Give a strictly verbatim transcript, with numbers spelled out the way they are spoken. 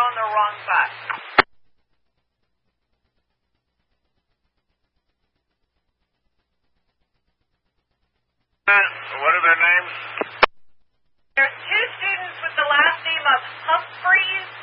on the wrong bus. What are their names? There's two students with the last name of Humphreys